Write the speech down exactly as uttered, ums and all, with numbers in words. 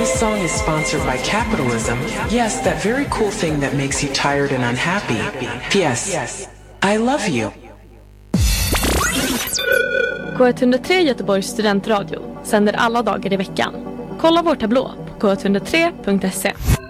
This song is sponsored by capitalism. Yes, that very cool thing that makes you tired and unhappy. P S. I love you. K ett noll tre Göteborgs studentradio sänder alla dagar i veckan. Kolla vår tablå på k ett noll tre punkt se.